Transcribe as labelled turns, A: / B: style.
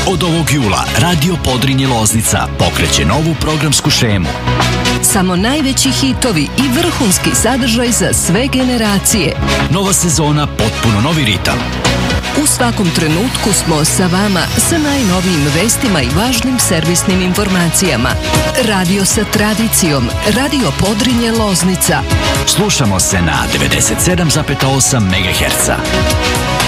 A: Od ovog jula Radio Podrinje Loznica pokreće novu programsku šemu.
B: Samo najveći hitovi i vrhunski sadržaj za sve generacije.
A: Nova sezona, potpuno novi ritam.
B: U svakom trenutku smo sa vama sa najnovijim vestima i važnim servisnim informacijama. Radio sa tradicijom, Radio Podrinje Loznica.
A: Slušamo se na 97,8 MHz.